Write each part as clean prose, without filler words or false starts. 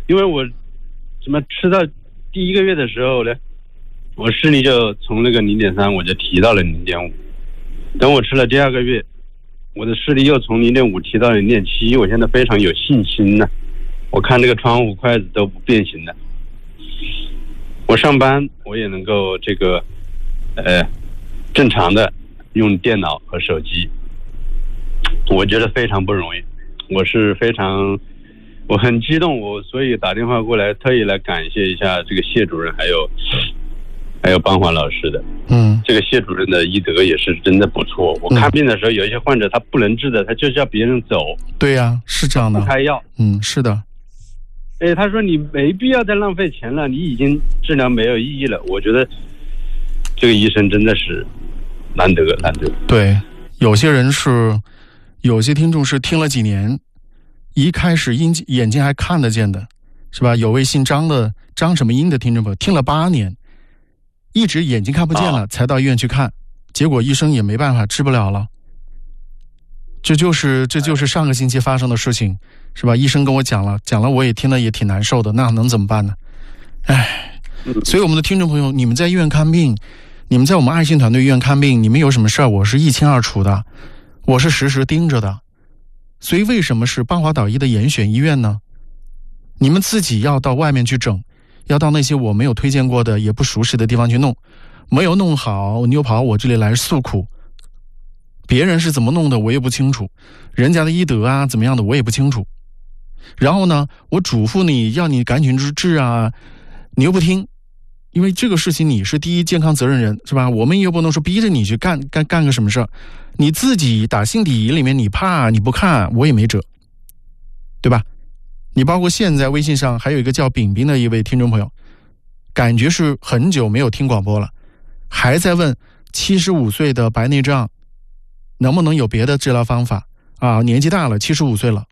因为我怎么吃到第1个月的时候呢，我视力就从那个0.3我就提到了0.5，等我吃了第2个月，我的视力又从0.5提到了0.7，我现在非常有信心了。我看这个窗户筷子都不变形了，我上班我也能够这个正常的用电脑和手机，我觉得非常不容易，我很激动，我所以打电话过来，特意来感谢一下这个谢主任，还有邦华老师的。这个谢主任的医德也是真的不错。我看病的时候，有一些患者他不能治的，他就叫别人走。 对呀，是这样的。 不开药。 是的。 他说你没必要再浪费钱了，你已经治疗没有意义了。我觉得这个医生真的是难得。 对，有些听众是听了几年，一开始眼睛还看得见的，是吧？有位姓张的张什么英的听众朋友，听了8年，一直眼睛看不见了，才到医院去看，结果医生也没办法，治不了了。这就是上个星期发生的事情，是吧？医生跟我讲了，我也听了也挺难受的，那能怎么办呢？所以我们的听众朋友，你们在医院看病，你们在我们爱心团队医院看病，你们有什么事儿，我是一清二楚的，我是实时盯着的。所以为什么是邦华导医的严选医院呢？你们自己要到外面去整，要到那些我没有推荐过的也不熟悉的地方去弄，没有弄好你又跑我这里来诉苦，别人是怎么弄的我也不清楚，人家的医德啊怎么样的我也不清楚，然后呢我嘱咐你要你赶紧治啊，你又不听，因为这个事情你是第一健康责任人，是吧？我们又不能说逼着你去干个什么事儿，你自己打心底里面你怕你不看我也没辙，对吧？你包括现在微信上还有一个叫炳炳的一位听众朋友，感觉是很久没有听广播了，还在问75岁的白内障能不能有别的治疗方法啊？年纪大了，75岁了，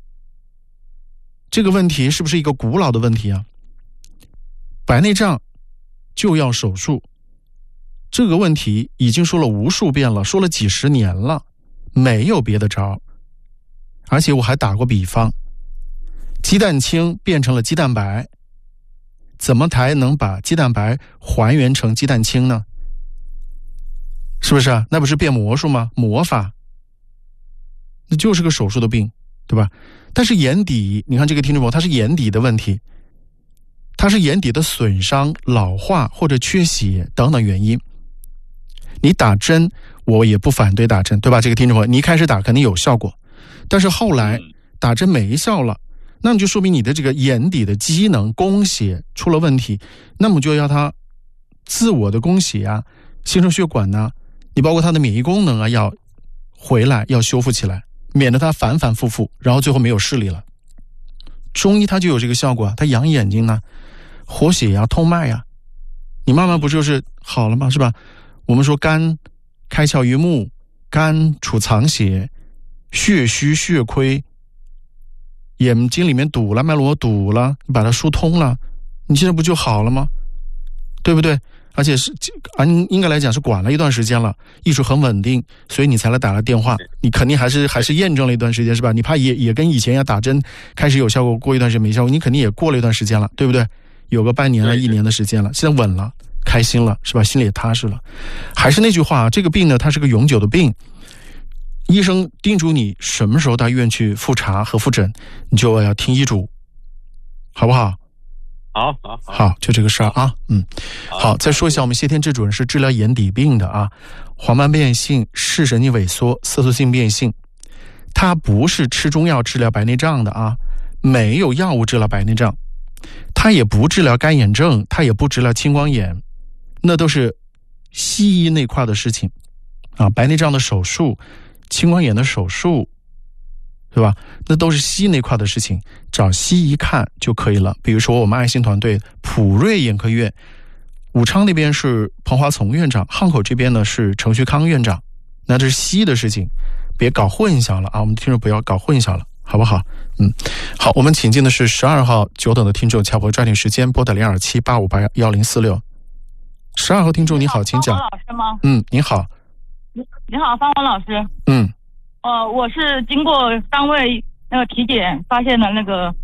这个问题是不是一个古老的问题啊？白内障就要手术，这个问题已经说了无数遍了，说了几十年了，没有别的招。而且我还打过比方，鸡蛋清变成了鸡蛋白，怎么才能把鸡蛋白还原成鸡蛋清呢？是不是啊？那不是变魔术吗？魔法，那就是个手术的病，对吧？但是眼底，你看这个听众朋友，他是眼底的问题，它是眼底的损伤、老化或者缺血等等原因。你打针，我也不反对打针，对吧？这个听众朋友，你一开始打肯定有效果，但是后来打针没效了，那么就说明你的这个眼底的机能供血出了问题，那么就要它自我的供血啊，新生血管啊，你包括它的免疫功能啊，要回来，要修复起来，免得它反反复复，然后最后没有视力了。中医它就有这个效果，它养眼睛呢，活血呀，通脉呀，你慢慢不就是好了吗？是吧？我们说肝开窍于目，肝储藏血，血虚血亏，眼睛里面堵了，脉络堵了，你把它疏通了，你现在不就好了吗？对不对？而且是应该来讲是管了一段时间了，艺术很稳定，所以你才来打了电话，你肯定还是验证了一段时间，是吧？你怕也跟以前要打针开始有效果，过一段时间没效果，你肯定也过了一段时间了，对不对？有个半年了1年的时间了，现在稳了，开心了，是吧？心里也踏实了。还是那句话，这个病呢它是个永久的病，医生叮嘱你什么时候到医院去复查和复诊，你就要听医嘱，好不好？好，就这个事儿啊。好，再说一下，我们谢天志主任是治疗眼底病的啊，黄斑变性、视神经萎缩、色素性变性，他不是吃中药治疗白内障的啊，没有药物治疗白内障，他也不治疗干眼症，他也不治疗青光眼，那都是西医那块的事情啊，白内障的手术、青光眼的手术，对吧？那都是西医那块的事情，找西医看就可以了。比如说我们爱心团队普瑞眼科院，武昌那边是彭华从院长，汉口这边呢是程旭康院长，那这是西医的事情，别搞混淆了啊！我们听众不要搞混淆了，好不好？好，我们请进的是12号久等的听众，乔博抓紧时间拨打0278581046。12号听众你好，请讲。 方王老师吗？ 你好。 你好，方王老师。我是经过单位那个体检发现了那个